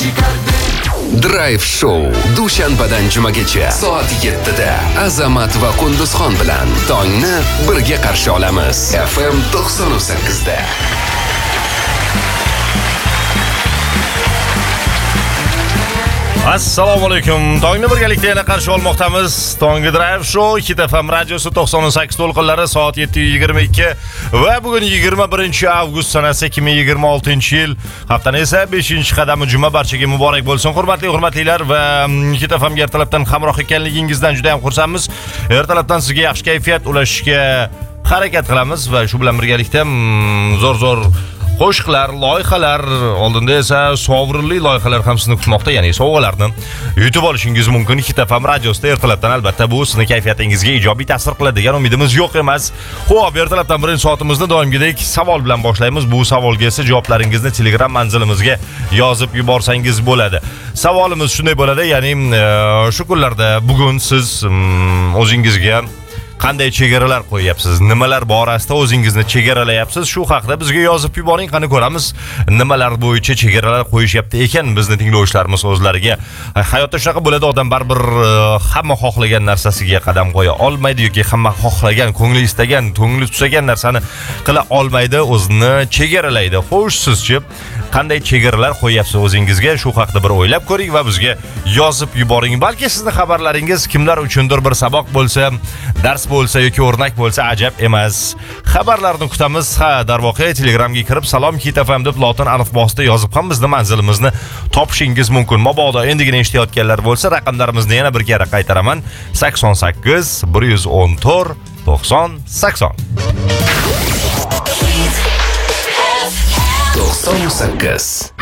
Drive-show dushanbadan jumagacha soat 7da Azamat va Qunduzxon bilan tongni birga qarshi olamiz. FM 98da. Assalomu alaykum. Tongni birgalikda yana qarshi olmoqdamiz. Tongi Drive Show FM radiosi 98 to'lqinlari soat 7:22 va bugun 21-avgust sanasi 2026-yil. Haftaning esa 5-qadami juma, barchaga muborak bo'lsin. Hurmatlilar va FM ertalabdan hamroh ekanligingizdan juda ham xursandmiz. Ertalabdan sizga yaxshi kayfiyat ulashishga harakat qilamiz va shu bilan birgalikda zo'r qo'shiqlar, loyihalar, oldinda esa sovrinli loyihalar ham sizni kutmoqda, ya'ni sovg'alarni yutib olishingiz mumkin. FM radiosida ertalabdan albatta bu sizni kayfiyatingizga ijobiy ta'sir qiladi degan umidimiz yo'q emas. Xo'p, ertalabdan birinchi soatimizni doimgidek savol bilan boshlaymiz. Bu savolga esa javoblaringizni Telegram manzilimizga yozib yuborsangiz bo'ladi. Savolimiz shunday bo'ladi, ya'ni shu kunlarda bugun siz o'zingizga qanday chegaralar qo'yapsiz? Nimalar borasida o'zingizni chegaralayapsiz? Shu haqida bizga yozib yuboring, qani ko'ramiz. Nimalar bo'yicha chegaralar qo'yishyapti ekan bizni tinglovchilarimiz o'zlariga. Hayotda shunaqa bo'ladi, odam baribir hamma xohlagan narsasiga qadam qo'ya olmaydi yoki hamma xohlagan, ko'ngli istagan, ko'ngli tusagan narsani qila olmaydi, o'zini chegaralaydi. Xo'sh, sizchi qanday chegaralar qo'yapsiz o'zingizga? Shu haqida bir o'ylab ko'ring va bizga yozib yuboring. Balki sizning xabarlaringiz kimlar uchundir bir saboq bo'lsa, dars bo'lsa yoki o'rnak bo'lsa ajab emas. Xabarlarni kutamiz. Darvoqe Telegramga kirib salom KitFM deb lotin alifbosida yozib ham bizni manzilimizni topishingiz mumkin. Mabodo endigina eshitayotganlar bo'lsa, raqamlarimizni yana bir kere qaytaraman. 88 114 90 80. 98